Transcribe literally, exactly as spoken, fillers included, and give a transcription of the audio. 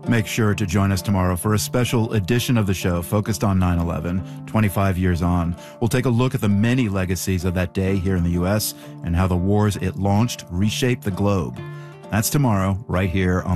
Make sure to join us tomorrow for a special edition of the show focused on nine eleven, twenty-five years on. We'll take a look at the many legacies of that day here in the U S and how the wars it launched reshaped the globe. That's tomorrow, right here on